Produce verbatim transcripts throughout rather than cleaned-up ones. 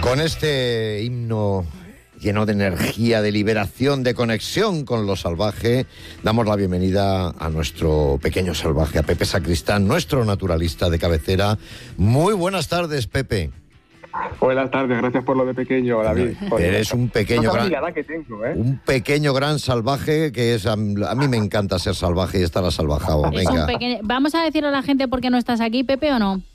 Con este himno lleno de energía, de liberación, de conexión con lo salvaje, damos la bienvenida a nuestro pequeño salvaje, a Pepe Sacristán, nuestro naturalista de cabecera. Muy buenas tardes, Pepe. Buenas tardes, gracias por lo de pequeño, David. Joder, eres un pequeño no gran, que tengo, ¿eh? un pequeño gran salvaje que es a, a mí me encanta ser salvaje y estar asalvajado. Es Venga. un pequeño... ¿Vamos a decirle a la gente por qué no estás aquí, Pepe, o no?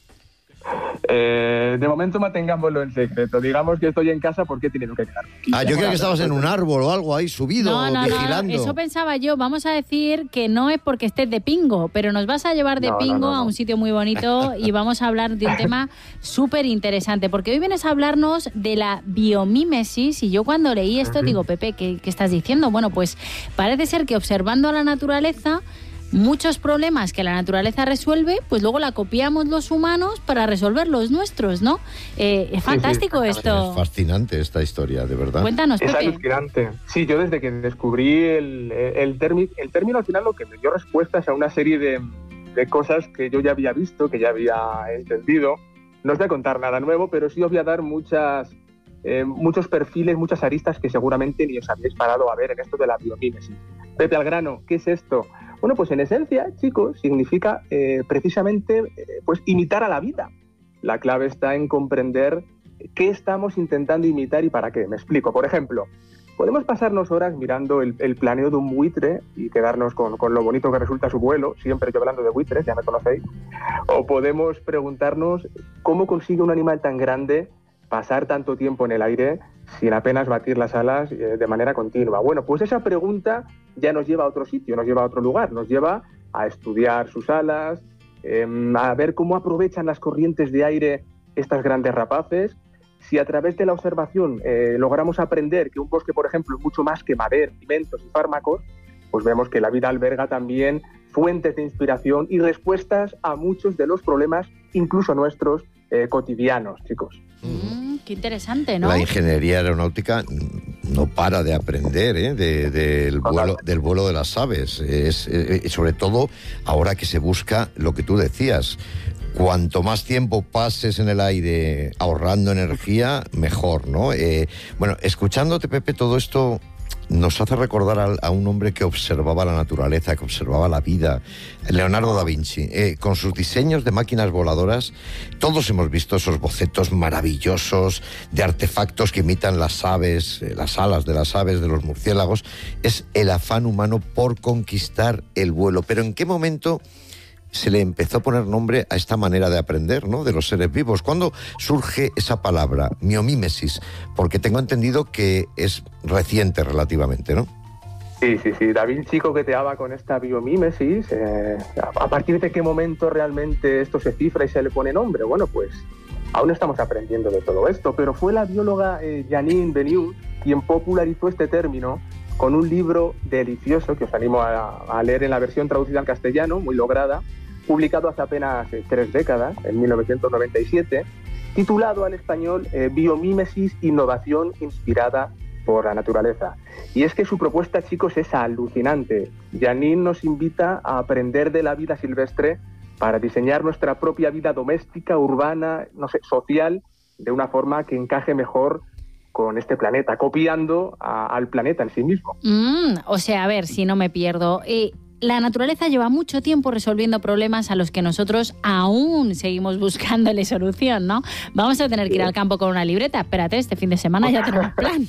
Eh, de momento mantengámoslo en secreto. Digamos que estoy en casa porque he tenido que quedar. Ah, yo creo que estabas en un árbol o algo ahí subido, no, no, vigilando. No, eso pensaba yo. Vamos a decir que no es porque estés de pingo, pero nos vas a llevar de no, pingo no, no, no. a un sitio muy bonito y vamos a hablar de un tema súper interesante, porque hoy vienes a hablarnos de la biomímesis y yo cuando leí esto digo, Pepe, ¿qué, qué estás diciendo? Bueno, pues parece ser que observando a la naturaleza, muchos problemas que la naturaleza resuelve, pues luego la copiamos los humanos para resolver los nuestros, ¿no? Eh, es fantástico sí, sí, esto. Es fascinante esta historia, de verdad. Cuéntanos, Es Pepe. alucinante. Sí, yo desde que descubrí el, el, término, el término al final lo que me dio respuestas a una serie de, de cosas que yo ya había visto, que ya había entendido. No os voy a contar nada nuevo, pero sí os voy a dar muchas, eh, muchos perfiles, muchas aristas que seguramente ni os habéis parado a ver en esto de la biomímesis. Pepe, al grano, ¿qué es esto? Bueno, pues en esencia, chicos, significa eh, precisamente eh, pues imitar a la vida. La clave está en comprender qué estamos intentando imitar y para qué. Me explico. Por ejemplo, podemos pasarnos horas mirando el, el planeo de un buitre y quedarnos con, con lo bonito que resulta su vuelo, siempre yo hablando de buitres, ya me conocéis. O podemos preguntarnos cómo consigue un animal tan grande pasar tanto tiempo en el aire sin apenas batir las alas eh, de manera continua. Bueno, pues esa pregunta ya nos lleva a otro sitio, nos lleva a otro lugar, nos lleva a estudiar sus alas, eh, a ver cómo aprovechan las corrientes de aire estas grandes rapaces. Si a través de la observación eh, logramos aprender que un bosque, por ejemplo, es mucho más que madera, alimentos y fármacos, pues vemos que la vida alberga también fuentes de inspiración y respuestas a muchos de los problemas, incluso nuestros, eh, cotidianos, chicos. Mm, qué interesante, ¿no? La ingeniería aeronáutica no para de aprender ¿eh? de, de, del, vuelo, del vuelo de las aves. Es, eh, sobre todo ahora que se busca lo que tú decías. Cuanto más tiempo pases en el aire ahorrando energía, mejor, ¿no? Eh, bueno, escuchándote, Pepe, todo esto nos hace recordar a, a un hombre que observaba la naturaleza, que observaba la vida, Leonardo da Vinci. Eh, con sus diseños de máquinas voladoras, todos hemos visto esos bocetos maravillosos de artefactos que imitan las aves, eh, las alas de las aves, de los murciélagos. Es el afán humano por conquistar el vuelo. Pero ¿en qué momento se le empezó a poner nombre a esta manera de aprender, ¿no?, de los seres vivos? ¿Cuándo surge esa palabra, biomímesis? Porque tengo entendido que es reciente relativamente, ¿no? Sí, sí, sí. Da Vinci coqueteaba con esta biomímesis. Eh, ¿A partir de qué momento realmente esto se cifra y se le pone nombre? Bueno, pues aún estamos aprendiendo de todo esto, pero fue la bióloga eh, Janine Benyus quien popularizó este término con un libro delicioso que os animo a, a leer en la versión traducida al castellano, muy lograda, publicado hace apenas eh, tres décadas, en mil novecientos noventa y siete, titulado al español eh, Biomímesis, innovación inspirada por la naturaleza. Y es que su propuesta, chicos, es alucinante. Janine nos invita a aprender de la vida silvestre para diseñar nuestra propia vida doméstica, urbana, no sé, social, de una forma que encaje mejor con este planeta, copiando a, al planeta en sí mismo. Mm, o sea, a ver si no me pierdo. Eh, la naturaleza lleva mucho tiempo resolviendo problemas a los que nosotros aún seguimos buscándole solución, ¿no? Vamos a tener que ir al campo con una libreta. Espérate, este fin de semana ya tenemos plan.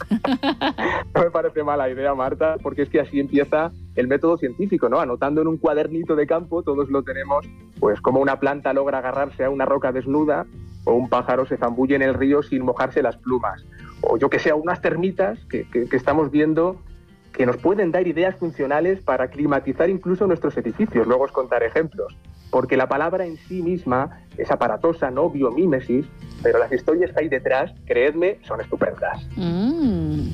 No me parece mala idea, Marta, porque es que así empieza el método científico, ¿no? Anotando en un cuadernito de campo, todos lo tenemos, pues como una planta logra agarrarse a una roca desnuda o un pájaro se zambulle en el río sin mojarse las plumas. O yo que sé, unas termitas que, que, que estamos viendo que nos pueden dar ideas funcionales para climatizar incluso nuestros edificios. Luego os contaré ejemplos. Porque la palabra en sí misma es aparatosa, ¿no? Biomímesis, pero las historias que hay detrás, creedme, son estupendas. Mm.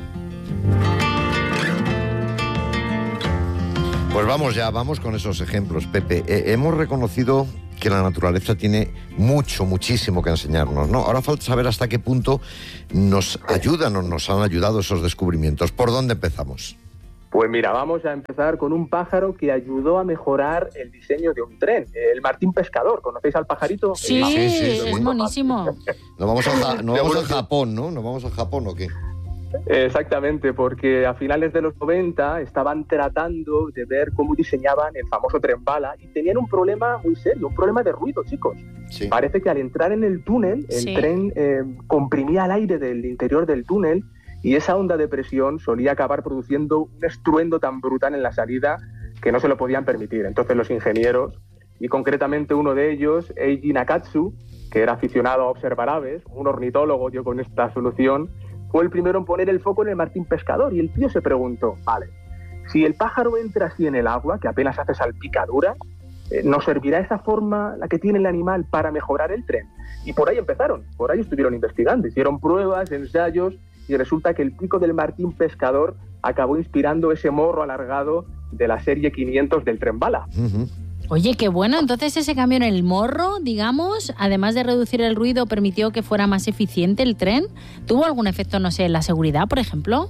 Pues vamos ya, vamos con esos ejemplos, Pepe. Eh, hemos reconocido que la naturaleza tiene mucho, muchísimo que enseñarnos, ¿no? Ahora falta saber hasta qué punto nos ayudan o nos han ayudado esos descubrimientos. ¿Por dónde empezamos? Pues mira, vamos a empezar con un pájaro que ayudó a mejorar el diseño de un tren, el martín pescador. ¿Conocéis al pajarito? Sí, sí, sí, sí, es monísimo. Nos vamos, a, nos vamos a Japón, ¿no? ¿Nos vamos a Japón o qué? Exactamente, porque a finales de los noventa estaban tratando de ver cómo diseñaban el famoso tren bala y tenían un problema muy serio, un problema de ruido, chicos. Sí. Parece que al entrar en el túnel, el sí. tren eh, comprimía el aire del interior del túnel y esa onda de presión solía acabar produciendo un estruendo tan brutal en la salida que no se lo podían permitir. Entonces los ingenieros, y concretamente uno de ellos, Eiji Nakatsu, que era aficionado a observar aves, un ornitólogo, dio con esta solución, fue el primero en poner el foco en el martín pescador y el tío se preguntó, vale, si el pájaro entra así en el agua, que apenas hace salpicaduras, eh, ¿nos servirá esa forma la que tiene el animal para mejorar el tren? Y por ahí empezaron, por ahí estuvieron investigando, hicieron pruebas, ensayos y resulta que el pico del martín pescador acabó inspirando ese morro alargado de la serie quinientos del tren bala. Uh-huh. Oye, qué bueno. Entonces ese cambio en el morro, digamos, además de reducir el ruido, permitió que fuera más eficiente el tren. ¿Tuvo algún efecto, no sé, en la seguridad, por ejemplo?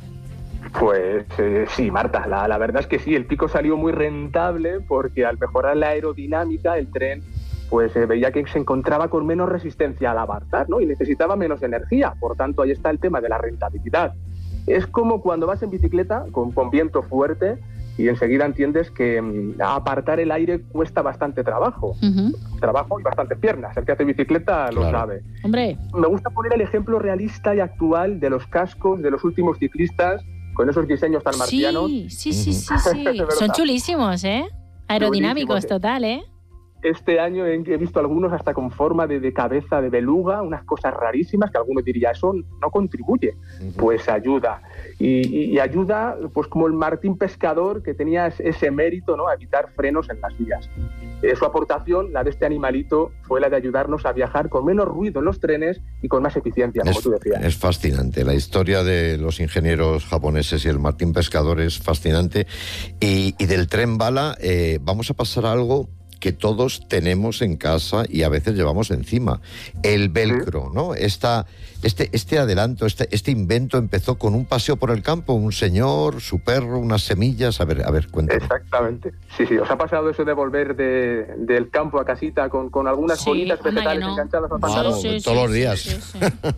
Pues eh, sí, Marta, la, la verdad es que sí, el pico salió muy rentable porque al mejorar la aerodinámica el tren pues eh, veía que se encontraba con menos resistencia al avanzar, ¿no? Y necesitaba menos energía. Por tanto, ahí está el tema de la rentabilidad. Es como cuando vas en bicicleta con, con viento fuerte y enseguida entiendes que um, apartar el aire cuesta bastante trabajo. Uh-huh. Trabajo y bastantes piernas. El que hace bicicleta lo claro. sabe. Hombre. Me gusta poner el ejemplo realista y actual de los cascos de los últimos ciclistas con esos diseños tan marcianos. Sí, sí, sí, sí, sí. Son chulísimos, ¿eh? Aerodinámicos, Chulísimo, total, ¿eh? Este año he visto algunos hasta con forma de, de cabeza de beluga, unas cosas rarísimas que alguno diría, eso no contribuye. Uh-huh. Pues ayuda. Y, y, y ayuda, pues como el martín pescador, que tenía ese mérito, ¿no?, a evitar frenos en las vías. Eh, su aportación, la de este animalito, fue la de ayudarnos a viajar con menos ruido en los trenes y con más eficiencia, como es, tú decías. Es fascinante. La historia de los ingenieros japoneses y el martín pescador es fascinante. Y, y del tren bala, eh, vamos a pasar a algo que todos tenemos en casa y a veces llevamos encima, el velcro, ¿no? Esta, este, este adelanto, este, este invento empezó con un paseo por el campo, un señor, su perro, unas semillas, a ver, a ver, cuéntame. Exactamente, sí, sí, ¿os ha pasado eso de volver de, del campo a casita con, con algunas sí, bolitas vegetales no. enganchadas al pantalón? Wow, sí, sí, todos sí, los días. Sí, sí, sí.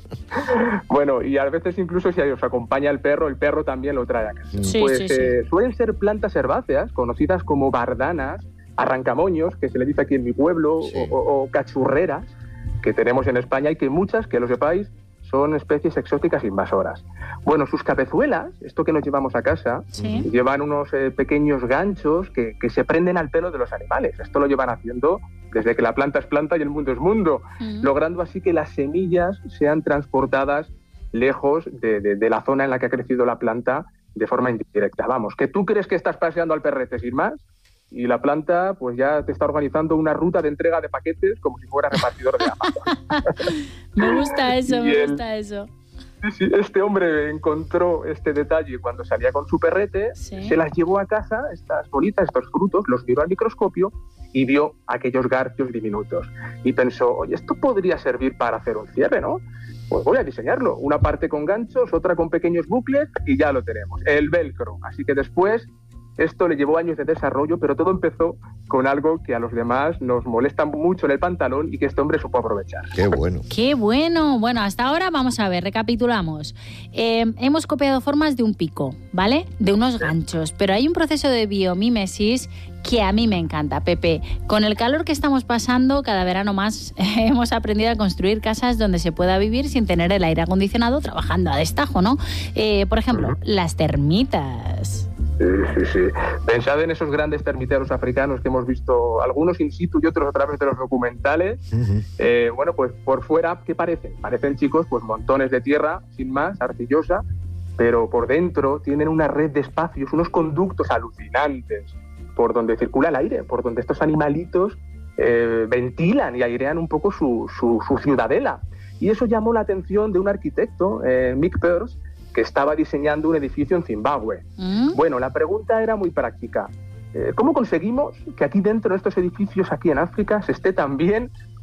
Bueno, y a veces incluso si os acompaña el perro, el perro también lo trae a casa. Sí, pues sí, sí. Eh, suelen ser plantas herbáceas, conocidas como bardanas, arrancamoños, que se le dice aquí en mi pueblo, sí. o, o, o cachurreras, que tenemos en España y que muchas, que lo sepáis, son especies exóticas invasoras. Bueno, sus cabezuelas, esto que nos llevamos a casa, sí. llevan unos eh, pequeños ganchos que, que se prenden al pelo de los animales. Esto lo llevan haciendo desde que la planta es planta y el mundo es mundo, mm. logrando así que las semillas sean transportadas lejos de, de, de la zona en la que ha crecido la planta de forma indirecta. Vamos, que tú crees que estás paseando al perrete sin más, y la planta pues ya te está organizando una ruta de entrega de paquetes como si fuera repartidor de Amazon. Me gusta eso, me el, gusta eso. Sí, sí, este hombre encontró este detalle cuando salía con su perrete, sí. se las llevó a casa, estas bolitas, estos frutos, los miró al microscopio y vio aquellos garfios diminutos. Y pensó, oye, esto podría servir para hacer un cierre, ¿no? Pues voy a diseñarlo. Una parte con ganchos, otra con pequeños bucles y ya lo tenemos. El velcro. Así que después esto le llevó años de desarrollo, pero todo empezó con algo que a los demás nos molesta mucho en el pantalón y que este hombre supo aprovechar. ¡Qué bueno! ¡Qué bueno! Bueno, hasta ahora vamos a ver, recapitulamos. Eh, hemos copiado formas de un pico, ¿vale? De unos ganchos, pero hay un proceso de biomímesis que a mí me encanta, Pepe. Con el calor que estamos pasando, cada verano más eh, hemos aprendido a construir casas donde se pueda vivir sin tener el aire acondicionado trabajando a destajo, ¿no? Eh, por ejemplo, uh-huh. las termitas. Sí, sí, sí. Pensad en esos grandes termiteros africanos que hemos visto, algunos in situ y otros a través de los documentales. Uh-huh. Eh, bueno, pues por fuera, ¿qué parecen? Parecen, chicos, pues montones de tierra, sin más, arcillosa, pero por dentro tienen una red de espacios, unos conductos alucinantes por donde circula el aire, por donde estos animalitos eh, ventilan y airean un poco su, su, su ciudadela. Y eso llamó la atención de un arquitecto, eh, Mick Pearce, que estaba diseñando un edificio en Zimbabue. ¿Mm? Bueno, la pregunta era muy práctica. Eh, ¿Cómo conseguimos que aquí dentro de estos edificios, aquí en África, se esté tan bien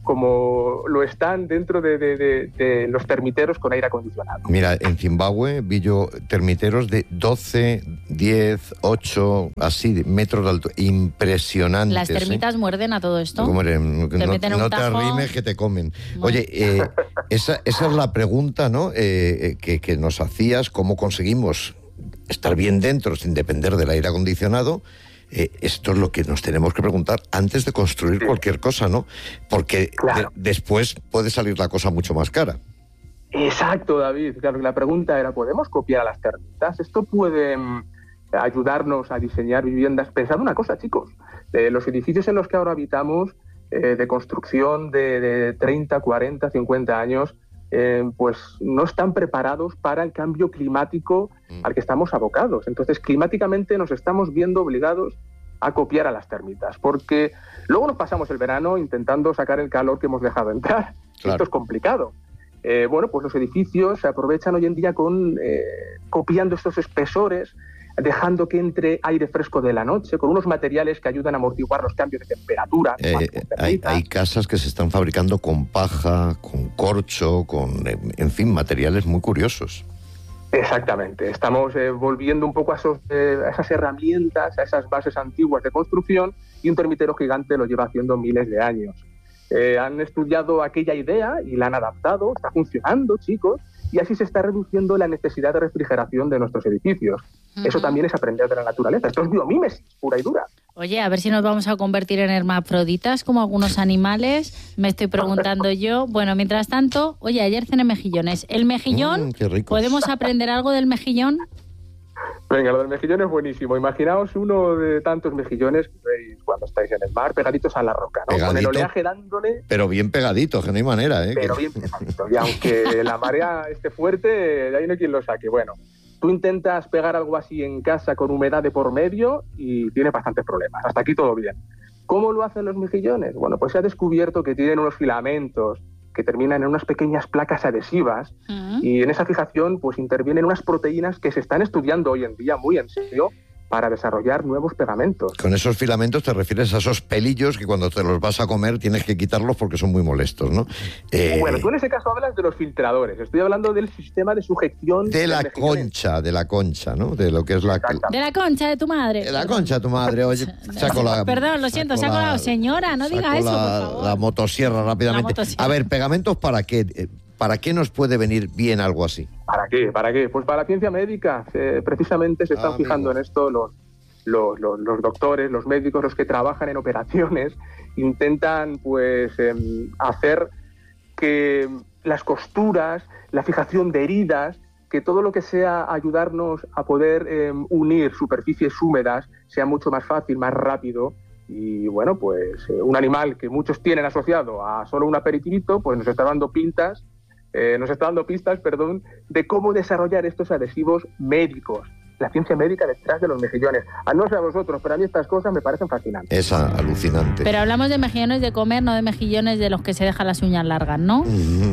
como lo están dentro de, de, de, de los termiteros con aire acondicionado. Mira, en Zimbabue vi yo termiteros de doce, diez, ocho, así, metros de altura. Impresionantes. Las termitas ¿eh? muerden a todo esto. Mueren, te no meten un no te tajo. arrimes que te comen. Bueno. Oye, eh, esa, esa es la pregunta, ¿no? Eh, que, que nos hacías, ¿cómo conseguimos estar bien dentro sin depender del aire acondicionado? Eh, esto es lo que nos tenemos que preguntar antes de construir Sí. cualquier cosa, ¿no? Porque Claro. de- después puede salir la cosa mucho más cara. Exacto, David. Claro, la pregunta era, ¿podemos copiar a las termitas? Esto puede mm, ayudarnos a diseñar viviendas. Pensad una cosa, chicos. Eh, los edificios en los que ahora habitamos, eh, de construcción de, de treinta, cuarenta, cincuenta años, eh, pues no están preparados para el cambio climático al que estamos abocados. Entonces, climáticamente nos estamos viendo obligados a copiar a las termitas, porque luego nos pasamos el verano intentando sacar el calor que hemos dejado entrar. Claro. Esto es complicado. Eh, bueno, pues los edificios se aprovechan hoy en día con eh, copiando estos espesores, dejando que entre aire fresco de la noche, con unos materiales que ayudan a amortiguar los cambios de temperatura. Eh, más hay, con termitas. hay casas que se están fabricando con paja, con corcho, con, eh, en fin, materiales muy curiosos. Exactamente. Estamos eh, volviendo un poco a, esos, eh, a esas herramientas, a esas bases antiguas de construcción, y un termitero gigante lo lleva haciendo miles de años. Eh, han estudiado aquella idea y la han adaptado, está funcionando, chicos, y así se está reduciendo la necesidad de refrigeración de nuestros edificios. Ujú. Eso también es aprender de la naturaleza. Esto es biomímesis, pura y dura. Oye, a ver si nos vamos a convertir en hermafroditas como algunos animales, me estoy preguntando yo. Bueno, mientras tanto, oye, ayer cené mejillones. ¿El mejillón? Mm, qué ricos. ¿Podemos aprender algo del mejillón? Venga, lo del mejillón es buenísimo. Imaginaos uno de tantos mejillones que veis cuando estáis en el mar, pegaditos a la roca, ¿no? Con el Pegadito. oleaje dándole, Pero bien pegadito, que no hay manera, ¿eh? pero Que- bien pegadito. Y aunque la marea esté fuerte, de ahí no hay quien lo saque. Bueno, tú intentas pegar algo así en casa con humedad de por medio y tiene bastantes problemas. Hasta aquí todo bien. ¿Cómo lo hacen los mejillones? Bueno, pues se ha descubierto que tienen unos filamentos que terminan en unas pequeñas placas adhesivas, Mm. y en esa fijación pues intervienen unas proteínas que se están estudiando hoy en día muy en serio para desarrollar nuevos pegamentos. Con esos filamentos te refieres a esos pelillos que cuando te los vas a comer tienes que quitarlos porque son muy molestos, ¿no? Eh, Bueno, tú en ese caso hablas de los filtradores. Estoy hablando del sistema de sujeción de del la mejillón. concha, de la concha, ¿no? De lo que es la... Exactamente. De la concha de tu madre. de la Perdón. concha, tu madre, oye, saco la... Perdón, lo siento, saco la- señora, no diga saco eso, la, por favor. la motosierra rápidamente. La motosierra. A ver, ¿pegamentos para qué? Eh, ¿Para qué nos puede venir bien algo así? ¿Para qué? ¿Para qué? Pues para la ciencia médica. Eh, precisamente se están Ah, fijando amigo. en esto los, los, los, los doctores, los médicos, los que trabajan en operaciones. Intentan pues em, hacer que las costuras, la fijación de heridas, que todo lo que sea ayudarnos a poder em, unir superficies húmedas sea mucho más fácil, más rápido. Y bueno, pues eh, un animal que muchos tienen asociado a solo un aperitivito, pues nos está dando pintas, eh, nos está dando pistas, perdón, de cómo desarrollar estos adhesivos médicos. La ciencia médica detrás de los mejillones. A no ser a vosotros, pero a mí estas cosas me parecen fascinantes. Es a- alucinante. Pero hablamos de mejillones de comer, no de mejillones de los que se dejan las uñas largas, ¿no?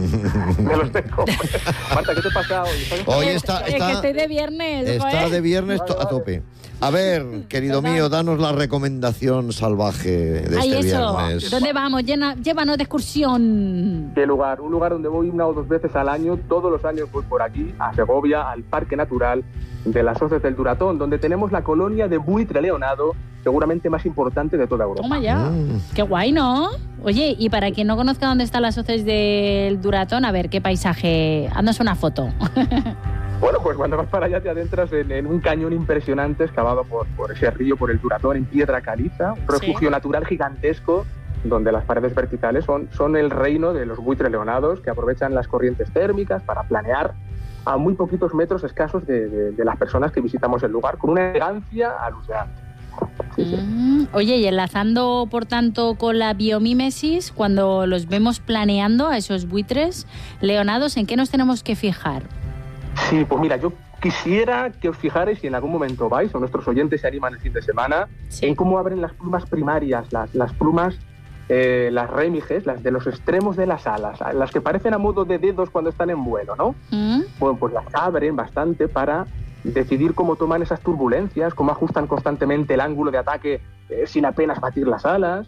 Me los tengo. Marta, ¿qué te pasa hoy? ¿Estás- Hoy está, Es que está, estoy de viernes. está joder. de viernes Vale, to- a vale. tope. A ver, querido Perdón. mío, danos la recomendación salvaje de Ay, este eso. viernes. ¿Dónde vamos? Llena- llévanos de excursión. ¿Qué lugar? Un lugar donde voy una o dos veces al año. Todos los años voy por aquí, a Segovia, al Parque Natural de las Hoces del Duratón, donde tenemos la colonia de buitre leonado, seguramente más importante de toda Europa. Toma ya. Mm. Qué guay, ¿no? Oye, y para quien no conozca dónde están las hoces del Duratón, a ver, qué paisaje. Haznos una foto. Bueno, pues cuando vas para allá te adentras en, en un cañón impresionante excavado por, por ese río, por el Duratón, en piedra caliza, un refugio natural gigantesco donde las paredes verticales son, son el reino de los buitres leonados, que aprovechan las corrientes térmicas para planear a muy poquitos metros escasos de, de- de las personas que visitamos el lugar, con una elegancia alucinante. Sí, sí. Mm, Oye, y enlazando, por tanto, con la biomímesis, cuando los vemos planeando a esos buitres leonados, ¿en qué nos tenemos que fijar? Sí, pues mira, yo quisiera que os fijarais, si en algún momento vais, o nuestros oyentes se animan el fin de semana, Sí. en cómo abren las plumas primarias, las, las plumas, eh, las rémiges, las de los extremos de las alas, las que parecen a modo de dedos cuando están en vuelo, ¿no? Mm, Bueno, pues las abren bastante para decidir cómo toman esas turbulencias, cómo ajustan constantemente el ángulo de ataque eh, sin apenas batir las alas,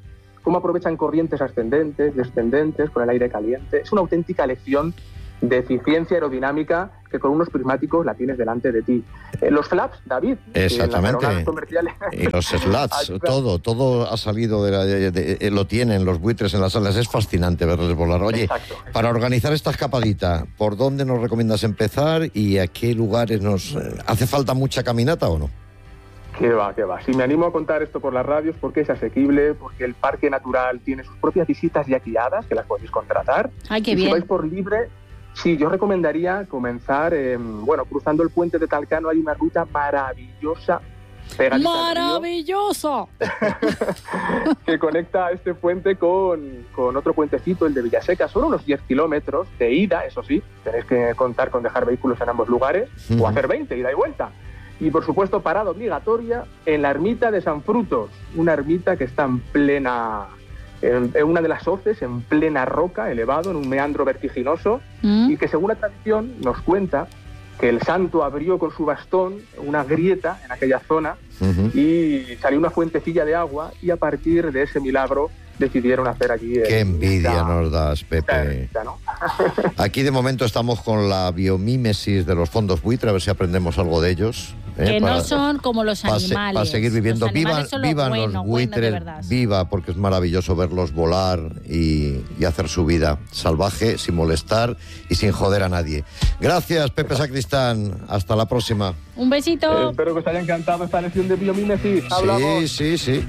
cómo aprovechan corrientes ascendentes, descendentes, con el aire caliente. Es una auténtica lección de eficiencia aerodinámica que con unos prismáticos la tienes delante de ti. Eh, los flaps, David. Exactamente. Y los slats, todo, todo ha salido de, la, de, de, de lo tienen los buitres en las salas. Es fascinante verles volar. Oye, exacto, exacto. Para organizar esta escapadita, ¿por dónde nos recomiendas empezar y a qué lugares nos hace falta mucha caminata o no? Que va, que va. Si me animo a contar esto por las radios, porque es asequible, porque el Parque Natural tiene sus propias visitas ya guiadas, que las podéis contratar. Ay, qué y bien. Si vais por libre, sí, yo recomendaría comenzar, eh, bueno, cruzando el puente de Talcano. Hay una ruta maravillosa. ¡Maravillosa! que conecta este puente con, con otro puentecito, el de Villaseca. Son unos diez kilómetros de ida, eso sí. Tenéis que contar con dejar vehículos en ambos lugares, uh-huh. o hacer veinte, ida y vuelta. Y, por supuesto, parada obligatoria en la ermita de San Frutos, una ermita que está en plena, en, en una de las hoces, en plena roca, elevado, en un meandro vertiginoso, ¿Mm? y que, según la tradición, nos cuenta que el santo abrió con su bastón una grieta en aquella zona, uh-huh. y salió una fuentecilla de agua, y a partir de ese milagro decidieron hacer allí... Qué el, envidia la, nos das, Pepe. La, ¿no? Aquí de momento estamos con la biomímesis de los fondos buitre, a ver si aprendemos algo de ellos. ¿eh? Que para, no son como los animales. Para seguir viviendo. Vivan, vivan bueno, los buitres, bueno, viva, porque es maravilloso verlos volar y, y hacer su vida salvaje, sin molestar y sin joder a nadie. Gracias, Pepe Sacristán. Hasta la próxima. Un besito. Eh, espero que os haya encantado esta lección de biomímesis. Sí, sí, sí.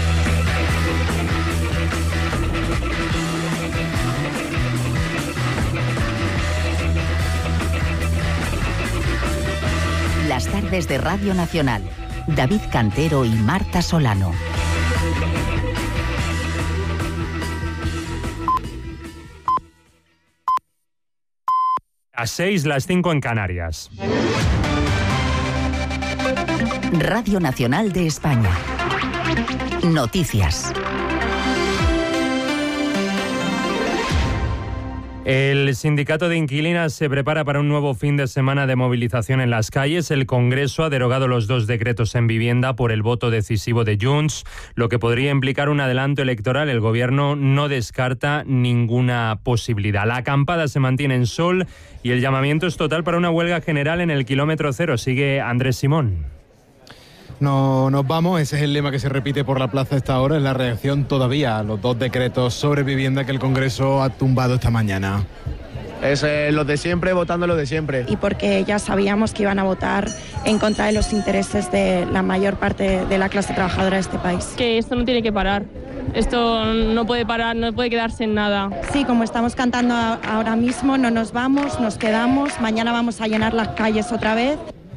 Las tardes de Radio Nacional. David Cantero y Marta Solano. Las seis, las cinco en Canarias. Radio Nacional de España. Noticias. El sindicato de inquilinas se prepara para un nuevo fin de semana de movilización en las calles. El Congreso ha derogado los dos decretos en vivienda por el voto decisivo de Junts, lo que podría implicar un adelanto electoral. El Gobierno no descarta ninguna posibilidad. La acampada se mantiene en Sol y el llamamiento es total para una huelga general en el kilómetro cero. Sigue Andrés Simón. No nos vamos, ese es el lema que se repite por la plaza a esta hora, es la reacción todavía a los dos decretos sobre vivienda que el Congreso ha tumbado esta mañana. Es eh, lo de siempre, votando lo de siempre. Y porque ya sabíamos que iban a votar en contra de los intereses de la mayor parte de la clase trabajadora de este país. Que esto no tiene que parar, esto no puede parar, no puede quedarse en nada. Sí, como estamos cantando ahora mismo, no nos vamos, nos quedamos, mañana vamos a llenar las calles otra vez.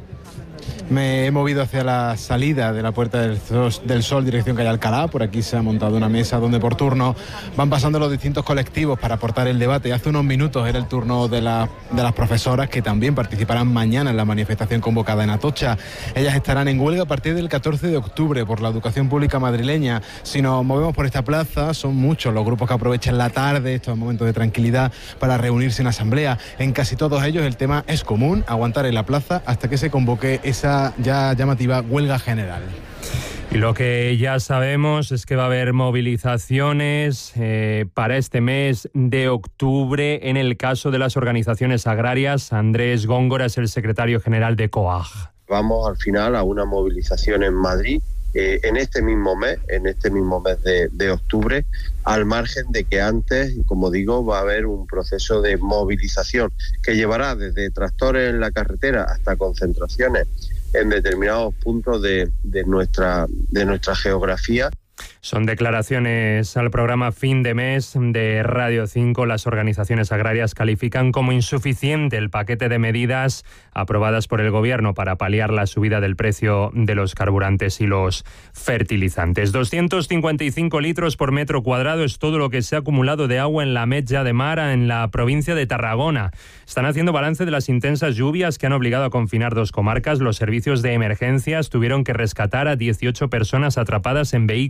Me he movido hacia la salida de la Puerta del Sol, del Sol, dirección calle Alcalá. Por aquí se ha montado una mesa donde por turno van pasando los distintos colectivos para aportar el debate. Hace unos minutos era el turno de, la, de las profesoras, que también participarán mañana en la manifestación convocada en Atocha. Ellas estarán en huelga a partir del catorce de octubre por la educación pública madrileña. Si nos movemos por esta plaza, son muchos los grupos que aprovechan la tarde, estos momentos de tranquilidad, para reunirse en asamblea. En casi todos ellos el tema es común: aguantar en la plaza hasta que se convoque esa ya llamativa huelga general. Y lo que ya sabemos es que va a haber movilizaciones eh, para este mes de octubre en el caso de las organizaciones agrarias. Andrés Góngora es el secretario general de COAG. Vamos al final a una movilización en Madrid eh, en este mismo mes, en este mismo mes de, de octubre, al margen de que antes, como digo, va a haber un proceso de movilización que llevará desde tractores en la carretera hasta concentraciones en determinados puntos de, de, nuestra, de nuestra geografía. Son declaraciones al programa Fin de Mes de Radio cinco. Las organizaciones agrarias califican como insuficiente el paquete de medidas aprobadas por el Gobierno para paliar la subida del precio de los carburantes y los fertilizantes. doscientos cincuenta y cinco litros por metro cuadrado es todo lo que se ha acumulado de agua en la Metja de Mar, en la provincia de Tarragona. Están haciendo balance de las intensas lluvias que han obligado a confinar dos comarcas. Los servicios de emergencias tuvieron que rescatar a dieciocho personas atrapadas en vehículos que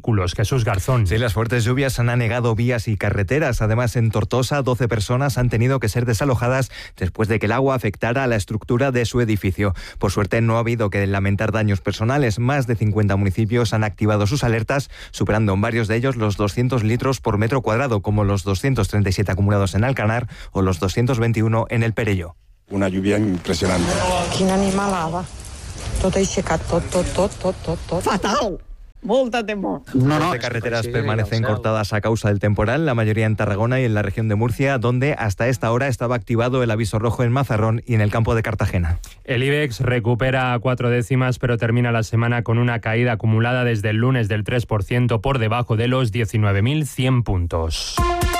Jesús Garzón. Sí, las fuertes lluvias han anegado vías y carreteras. Además, en Tortosa, doce personas han tenido que ser desalojadas después de que el agua afectara a la estructura de su edificio. Por suerte, no ha habido que lamentar daños personales. Más de cincuenta municipios han activado sus alertas, superando en varios de ellos los doscientos litros por metro cuadrado, como los doscientos treinta y siete acumulados en Alcanar o los doscientos veintiuno en El Perelló. Una lluvia impresionante. Quina animalada. Tot aixecat, tot, tot, tot, tot, tot, tot. Fatal! Molta temor. No, no. Las carreteras permanecen cortadas a causa del temporal, la mayoría en Tarragona y en la región de Murcia, donde hasta esta hora estaba activado el aviso rojo en Mazarrón y en el campo de Cartagena. El IBEX recupera cuatro décimas, pero termina la semana con una caída acumulada desde el lunes del tres por ciento, por debajo de los diecinueve mil cien puntos.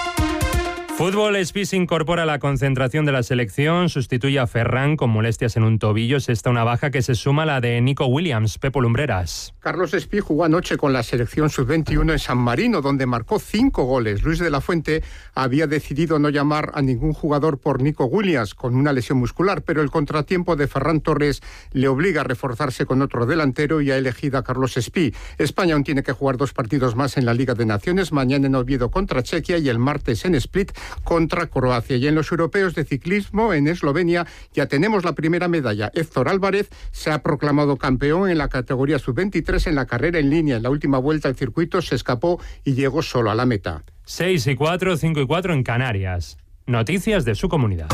Fútbol, Espí se incorpora a la concentración de la selección, sustituye a Ferran con molestias en un tobillo. Es esta una baja que se suma a la de Nico Williams. Pepo Lumbreras. Carlos Espí jugó anoche con la selección sub veintiuno en San Marino, donde marcó cinco goles. Luis de la Fuente había decidido no llamar a ningún jugador por Nico Williams, con una lesión muscular, pero el contratiempo de Ferran Torres le obliga a reforzarse con otro delantero y ha elegido a Carlos Espí. España aún tiene que jugar dos partidos más en la Liga de Naciones, mañana en Oviedo contra Chequia y el martes en Split contra Croacia. Y en los europeos de ciclismo en Eslovenia ya tenemos la primera medalla. Héctor Álvarez se ha proclamado campeón en la categoría sub veintitrés en la carrera en línea. En la última vuelta el circuito se escapó y llegó solo a la meta. seis y cuatro, cinco y cuatro en Canarias. Noticias de su comunidad.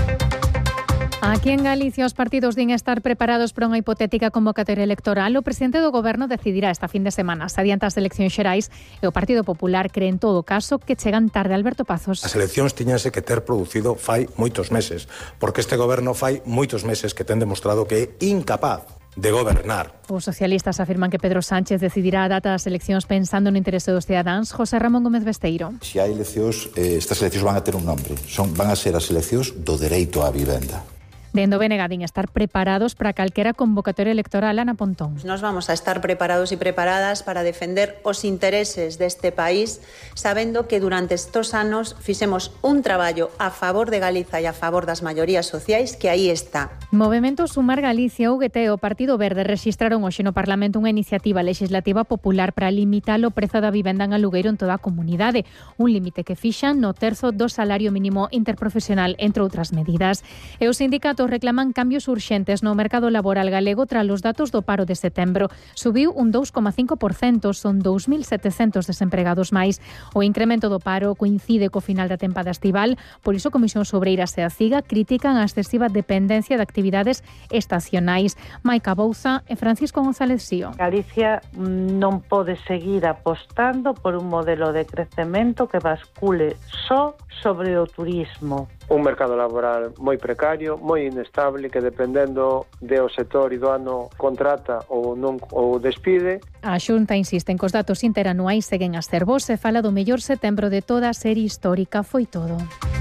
Aquí en Galicia os partidos din estar preparados para unha hipotética convocatoria electoral. O presidente do Goberno decidirá esta fin de semana se adianta as eleccións xerais e o Partido Popular cree en todo caso que chegan tarde. Alberto Pazos. As eleccións tiñanse que ter producido fai moitos meses, porque este Goberno fai moitos meses que ten demostrado que é incapaz de gobernar. Os socialistas afirman que Pedro Sánchez decidirá a data das eleccións pensando no interese dos cidadáns. José Ramón Gómez Besteiro. Se hai eleccións, eh, estas eleccións van a ter un nombre. Son, van a ser as eleccións do dereito á vivenda. Dendo Benegadín estar preparados para calquera convocatoria electoral. Ana Pontón. Nos vamos a estar preparados y preparadas para defender os intereses deste país, sabendo que durante estos anos fixemos un traballo a favor de Galiza e a favor das maiorías sociais, que aí está. Movemento Sumar Galicia, U G T e o Partido Verde rexistraron hoxe no Parlamento unha iniciativa legislativa popular para limitar o prezo da vivenda en alugueiro en toda a comunidade, un límite que fixan no terzo do salario mínimo interprofesional, entre outras medidas. E os sindicatos reclaman cambios urxentes no mercado laboral galego tras os datos do paro de setembro. Subiu un dous coma cinco por cento, son dous mil setecentos desempregados máis. O incremento do paro coincide co final da tempada estival, por iso Comisións Obreiras e a CIGA critican a excesiva dependencia de actividades estacionais. Maica Bouza e Francisco González Sío. Galicia non pode seguir apostando por un modelo de crecemento que bascule só sobre o turismo. Un mercado laboral moi precario, moi inestable, que dependendo do sector e do ano contrata ou non ou despide. A Xunta insiste en que os datos interanuais seguen a ser bos e fala do mellor setembro de toda a serie histórica. Foi todo.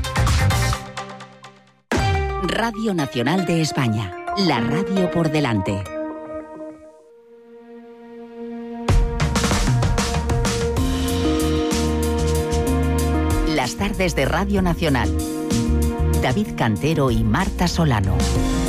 Radio Nacional de España, la radio por delante. Las tardes de Radio Nacional. David Cantero y Marta Solano.